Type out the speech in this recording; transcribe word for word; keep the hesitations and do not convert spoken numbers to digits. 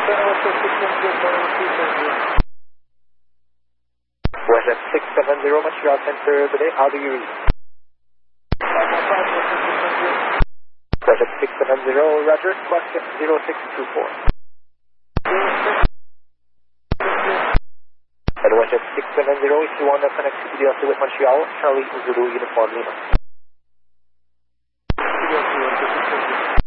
Westjet six seven zero, Montreal Center, good day. How do you read? Westjet six seven zero, Roger, question zero six two four. And Westjet six seven zero, if you want to connect to the with Montreal, Charlie Zulu Uniform Lima.